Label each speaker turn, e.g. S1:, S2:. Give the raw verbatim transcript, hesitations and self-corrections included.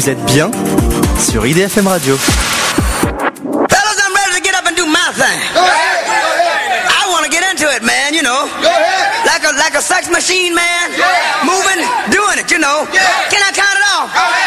S1: Vous êtes bien sur I D F M Radio.
S2: Fellas, I'm ready to get up and do my thing.
S3: Go ahead, go ahead.
S2: I want to get into it, man, you know.
S3: Go ahead.
S2: Like a like a sex machine, man.
S3: Yeah.
S2: Moving, doing it, you know.
S3: Yeah.
S2: Can I count it off?
S3: Go ahead.